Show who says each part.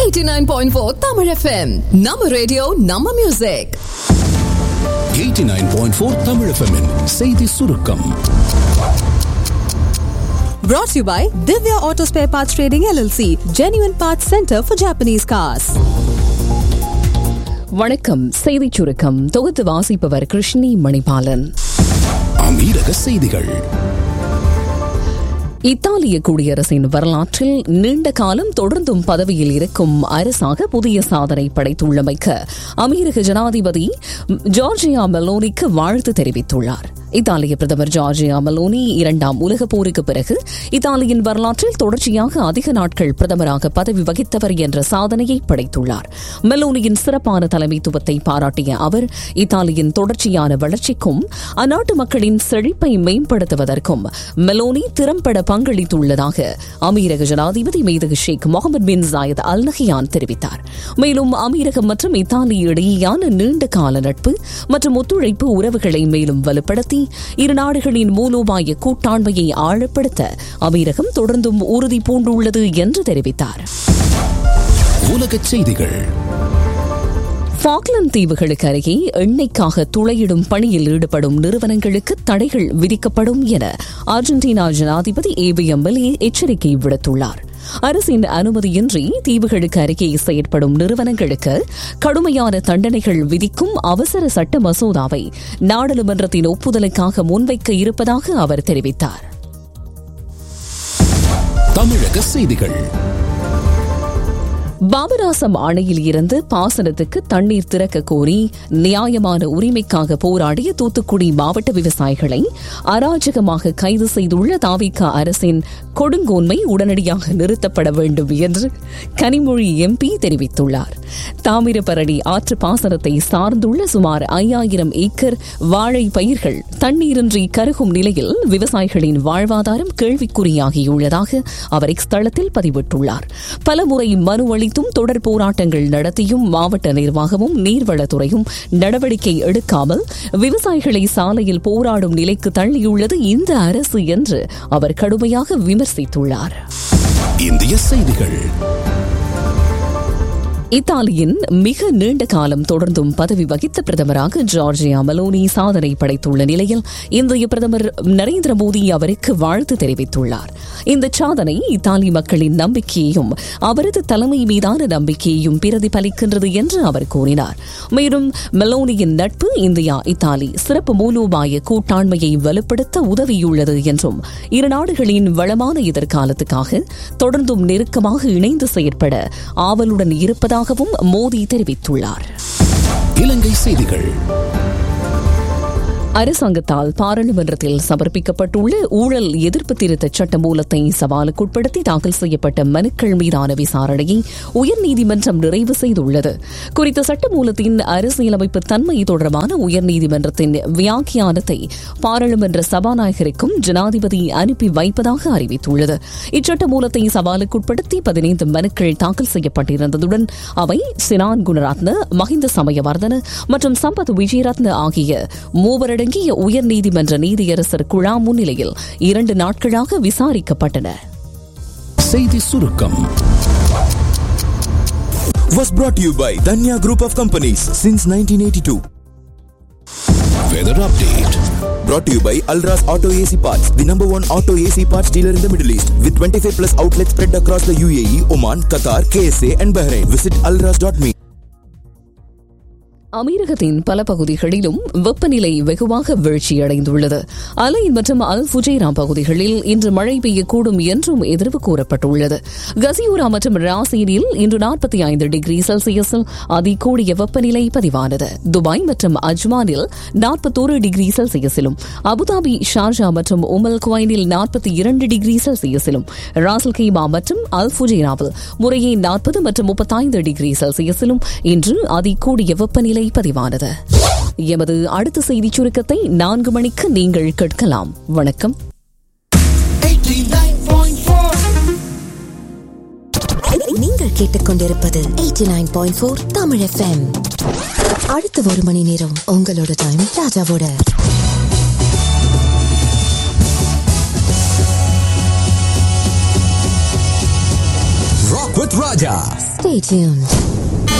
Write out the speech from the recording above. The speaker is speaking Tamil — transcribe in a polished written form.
Speaker 1: 89.4 Tamil FM. Nama radio, Nama music.
Speaker 2: 89.4 Tamil FM -இன் செய்தி சுருக்கம்.
Speaker 1: Brought to you by Divya Auto Spare Parts Trading LLC, Genuine Parts Center for Japanese Cars.
Speaker 3: வணக்கம். செய்தி சுருக்கம் தொகுத்து வாசிப்பவர் கிருஷ்ணி மணிபாலன்.
Speaker 2: அமீரக செய்திகள்.
Speaker 3: இத்தாலிய குடியரசின் வரலாற்றில் நீண்ட காலம் தொடர்ந்தும் பதவியில் இருக்கும் அரசாக புதிய சாதனை படைத்துள்ளமைக்கு அமெரிக்க ஜனாதிபதி ஜார்ஜியா மெலோனிக்கு வாழ்த்து தெரிவித்துள்ளார். இத்தாலிய பிரதமர் ஜார்ஜியா மெலோனி இரண்டாம் உலகப் போருக்கு பிறகு இத்தாலியின் வரலாற்றில் தொடர்ச்சியாக அதிக நாட்கள் பிரதமராக பதவி வகித்தவர் என்ற சாதனையை படைத்துள்ளார். மெலோனியின் சிறப்பான தலைமைத்துவத்தை பாராட்டிய அவர் இத்தாலியின் தொடர்ச்சியான வளர்ச்சிக்கும் அந்நாட்டு மக்களின் செழிப்பை மேம்படுத்துவதற்கும் மெலோனி திறம்பட பங்களித்துள்ளதாக அமீரக ஜனாதிபதி மீது ஷேக் Mohammed bin Zayed Al Nahyan தெரிவித்தார். மேலும் அமீரகம் மற்றும் இத்தாலி இடையேயான நீண்ட கால நட்பு மற்றும் ஒத்துழைப்பு உறவுகளை மேலும் வலுப்படுத்தி இரு நாடுகளின் மூலோபாய கூட்டாண்மையை ஆழப்படுத்த அமீரகம் தொடர்ந்தும் உறுதி பூண்டுள்ளது என்று தெரிவித்தார்.
Speaker 2: உலகச் செய்திகள்.
Speaker 3: ஃபாக்லந்து தீவுகளுக்கு அருகே எண்ணெய்க்காக துளையிடும் பணியில் ஈடுபடும் நிறுவனங்களுக்கு தடைகள் விதிக்கப்படும் என அர்ஜென்டினா ஜனாதிபதி ஏபிஎம்எல்ஏ எச்சரிக்கை விடுத்துள்ளார். அரசின் அனுமதியின்றி தீவுகளுக்கு அருகே செயற்படும் நிறுவனங்களுக்கு கடுமையான தண்டனைகள் விதிக்கும் அவசர சட்ட மசோதாவை நாடாளுமன்றத்தின் ஒப்புதலுக்காக முன்வைக்க இருப்பதாக அவர் தெரிவித்தார்.
Speaker 2: தமிழக செய்திகள்.
Speaker 3: பாபநாசம் அணையில் இருந்து பாசனத்துக்கு தண்ணீர் திறக்க கோரி நியாயமான உரிமைக்காக போராடிய தூத்துக்குடி மாவட்ட விவசாயிகளை அராஜகமாக கைது செய்துள்ள தாவிக அரசின் கொடுங்கோன்மை உடனடியாக நிறுத்தப்பட வேண்டும் என்று கனிமொழி எம்பி தெரிவித்துள்ளார். தாமிரபரணி ஆற்று பாசனத்தை சார்ந்துள்ள சுமார் 5000 ஏக்கர் வாழை பயிர்கள் தண்ணீரின்றி கருகும் நிலையில் விவசாயிகளின் வாழ்வாதாரம் கேள்விக்குறியாகியுள்ளதாக அவர் இஸ்தலத்தில் பதிவிட்டுள்ளார். பலமுறை மனு அளித்தும் தொடர் போராட்டங்கள் நடத்தியும் மாவட்ட நிர்வாகமும் நீர்வளத்துறையும் நடவடிக்கை எடுக்காமல் விவசாயிகளை சாலையில் போராடும் நிலைக்கு தள்ளியுள்ளது இந்த அரசு என்று அவர் கடுமையாக விமர்சித்துள்ளார்.
Speaker 2: இந்திய செய்திகள்.
Speaker 3: இத்தாலியின் மிக நீண்ட காலம் தொடர்ந்தும் பதவி வகித்த பிரதமராக ஜார்ஜியா மெலோனி சாதனை படைத்துள்ள நிலையில் இந்திய பிரதமர் நரேந்திர மோடி அவருக்கு வாழ்த்து தெரிவித்துள்ளார். இந்த சாதனை இத்தாலி மக்களின் நம்பிக்கையையும் அவரது தலைமை மீதான நம்பிக்கையையும் பிரதிபலிக்கின்றது என்று அவர் கூறினார். மேலும் மெலோனியின் நட்பு இந்தியா இத்தாலி சிறப்பு மூலோபாய கூட்டாண்மையை வலுப்படுத்த உதவியுள்ளது என்றும் இரு நாடுகளின் வளமான எதிர்காலத்துக்காக தொடர்ந்தும் நெருக்கமாக இணைந்து செயற்பட ஆவலுடன் இருப்பதாக மோடி தெரிவித்துள்ளார்.
Speaker 2: இலங்கை செய்திகள்.
Speaker 3: அரசாங்கத்தால் பாராளுமன்றத்தில் சமர்ப்பிக்கப்பட்டுள்ள ஊழல் எதிர்ப்பு திருத்த சட்ட மூலத்தை சவாலுக்குட்படுத்தி தாக்கல் செய்யப்பட்ட மனுக்கள் மீதான விசாரணையை உயர்நீதிமன்றம் நிறைவு செய்துள்ளது. குறித்த சட்ட மூலத்தின் அரசியலமைப்பு தன்மை தொடர்பான உயர்நீதிமன்றத்தின் வியாக்கியானத்தை பாராளுமன்ற சபாநாயகருக்கும் ஜனாதிபதி அனுப்பி வைப்பதாக அறிவித்துள்ளது. இச்சட்ட மூலத்தை சவாலுக்குட்படுத்தி 15 மனுக்கள் தாக்கல் செய்யப்பட்டிருந்ததுடன் அவை சினான் குணரத்ன, மஹிந்த சமயவர்தன மற்றும் சம்பத் விஜயரத்ன ஆகிய மூவரடங்கிய உயர்நீதிமன்ற நீதியரசர் குழா முன்னிலையில் 2 நாட்களாக விசாரிக்கப்பட்டன.
Speaker 2: செய்தி சுருக்கம்
Speaker 4: was brought to you by Danya Group of Companies since 1982.
Speaker 2: Weather update.
Speaker 4: Brought to you by Alras Auto AC Parts, the number 1 auto AC parts dealer in the Middle East, with 25 plus outlets spread across the UAE, Oman, Qatar, KSA and Bahrain. Visit alras.me.
Speaker 3: அமீரகத்தின் பல பகுதிகளிலும் வெப்பநிலை வெகுவாக வீழ்ச்சியடைந்துள்ளது. அலைன் மற்றும் அல் ஃபுஜைரா பகுதிகளில் இன்று மழை பெய்யக்கூடும் என்றும் எதிர்வு கூறப்பட்டுள்ளது. கசியூரா மற்றும் ராசீனில் இன்று 45 டிகிரி செல்சியஸில் அதிகூடிய வெப்பநிலை பதிவானது. துபாய் மற்றும் அஜ்மானில் 41 டிகிரி செல்சியஸிலும், அபுதாபி, ஷார்ஜா மற்றும் உமல் குவைனில் 42 டிகிரி செல்சியஸிலும், ராசல் கைமா மற்றும் அல் ஃபுஜைராவில் முறையே 40 மற்றும் 35 டிகிரி செல்சியஸிலும் இன்று அதிகூடிய வெப்பநிலை பதிவானது. எமது அடுத்த செய்தி சுருக்கத்தை 4 மணிக்கு நீங்கள் கேட்கலாம். வணக்கம்.
Speaker 5: நீங்கள் கேட்டுக்கொண்டிருப்பது 89.4 தமிழ் FM. அடுத்த 1 மணி நேரம் உங்களோட டைம் ராஜாவோட.
Speaker 6: Rock with Raja.
Speaker 5: Stay tuned.